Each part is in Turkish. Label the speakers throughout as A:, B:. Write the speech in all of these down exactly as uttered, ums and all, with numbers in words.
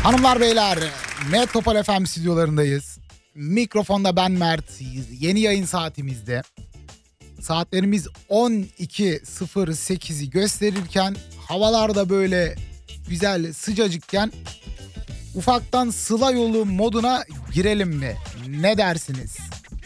A: Hanımlar beyler, Metropol F M stüdyolarındayız. Mikrofonda ben Mert. Yeni yayın saatimizde. Saatlerimiz on iki sıfır sekizi gösterirken, havalarda böyle güzel sıcacıkken ufaktan Sıla Yolu moduna girelim mi? Ne dersiniz?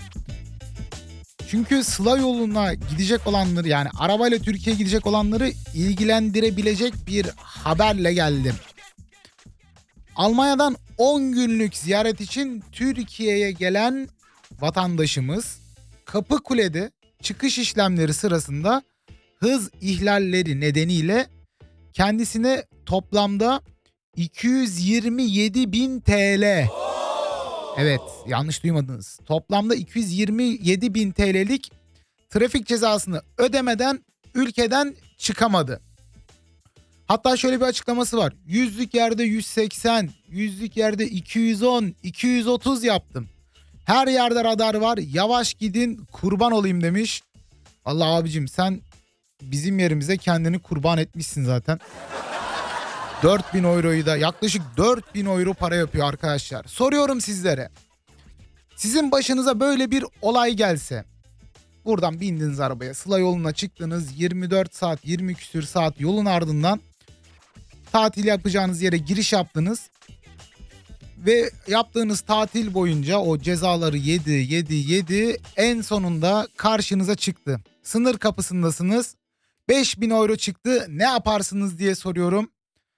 A: Çünkü Sıla Yolu'na gidecek olanları, yani arabayla Türkiye'ye gidecek olanları ilgilendirebilecek bir haberle geldim. Almanya'dan on günlük ziyaret için Türkiye'ye gelen vatandaşımız Kapıkule'de çıkış işlemleri sırasında hız ihlalleri nedeniyle kendisine toplamda iki yüz yirmi yedi bin T L, evet yanlış duymadınız, toplamda iki yüz yirmi yedi bin T L'lik trafik cezasını ödemeden ülkeden çıkamadı. Hatta şöyle bir açıklaması var. Yüzlük yerde yüz seksen, yüzlük yerde iki yüz on, iki yüz otuz yaptım. Her yerde radar var. Yavaş gidin, kurban olayım demiş. Allah abicim, sen bizim yerimize kendini kurban etmişsin zaten. dört bin euroyu da, yaklaşık dört bin euro para yapıyor arkadaşlar. Soruyorum sizlere. Sizin başınıza böyle bir olay gelse, buradan bindiniz arabaya, Sıla Yolu'na çıktınız, yirmi dört saat, yirmi küsür saat yolun ardından tatil yapacağınız yere giriş yaptınız ve yaptığınız tatil boyunca o cezaları yedi yedi yedi, en sonunda karşınıza çıktı. Sınır kapısındasınız, beş bin euro çıktı, ne yaparsınız diye soruyorum.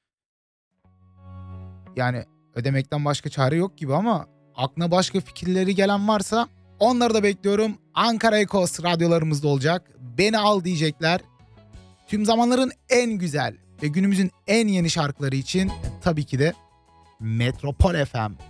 A: Yani ödemekten başka çare yok gibi, ama aklına başka fikirleri gelen varsa onları da bekliyorum. Ankara Ekos radyolarımızda olacak. Beni al diyecekler. Tüm zamanların en güzel ve günümüzün en yeni şarkıları için tabii ki de Metropol F M.